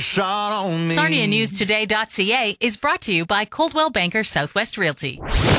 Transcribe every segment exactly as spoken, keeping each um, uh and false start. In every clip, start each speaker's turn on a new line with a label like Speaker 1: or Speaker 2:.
Speaker 1: Shot on me.
Speaker 2: Sarnia News Today dot C A is brought to you by Coldwell Banker Southwest Realty.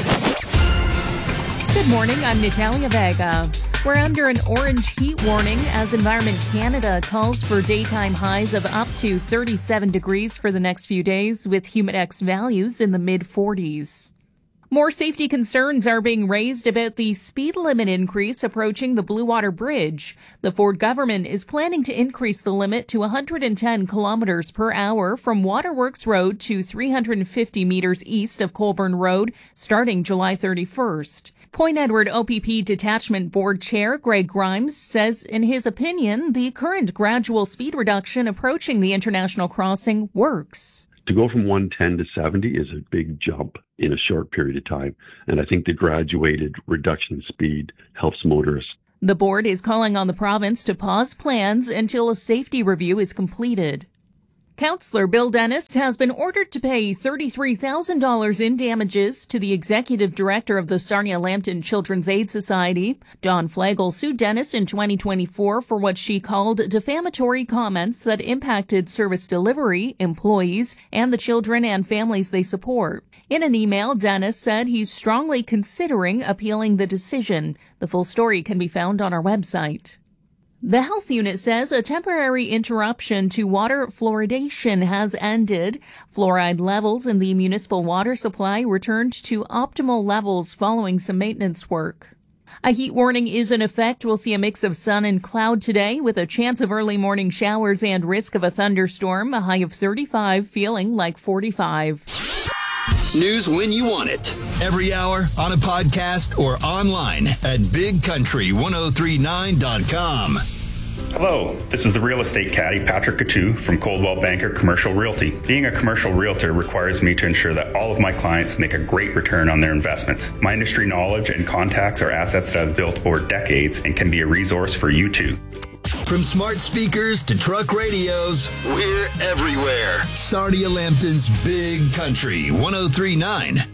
Speaker 3: Good morning, I'm Natalia Vega. We're under an orange heat warning as Environment Canada calls for daytime highs of up to thirty-seven degrees for the next few days, with humidex values in the mid forties. More safety concerns are being raised about the speed limit increase approaching the Blue Water Bridge. The Ford government is planning to increase the limit to one hundred ten kilometers per hour from Waterworks Road to three hundred fifty meters east of Colburn Road, starting July thirty-first. Point Edward O P P Detachment Board Chair Greg Grimes says, in his opinion, the current gradual speed reduction approaching the international crossing works.
Speaker 4: To go from one ten to seventy is a big jump in a short period of time, and I think the graduated reduction in speed helps motorists.
Speaker 3: The board is calling on the province to pause plans until a safety review is completed. Councillor Bill Dennis has been ordered to pay thirty-three thousand dollars in damages to the executive director of the Sarnia-Lambton Children's Aid Society. Dawn Flagel sued Dennis in twenty twenty-four for what she called defamatory comments that impacted service delivery, employees, and the children and families they support. In an email, Dennis said he's strongly considering appealing the decision. The full story can be found on our website. The health unit says a temporary interruption to water fluoridation has ended. Fluoride levels in the municipal water supply returned to optimal levels following some maintenance work. A heat warning is in effect. We'll see a mix of sun and cloud today with a chance of early morning showers and risk of a thunderstorm. A high of thirty-five, feeling like forty-five.
Speaker 5: News when you want it. Every hour, on a podcast, or online at big country ten thirty-nine dot com.
Speaker 6: Hello, this is the real estate caddy, Patrick Coutu from Coldwell Banker Commercial Realty. Being a commercial realtor requires me to ensure that all of my clients make a great return on their investments. My industry knowledge and contacts are assets that I've built over decades and can be a resource for you too.
Speaker 5: From smart speakers to truck radios, we're everywhere. Sarnia Lambton's Big Country ten thirty-nine.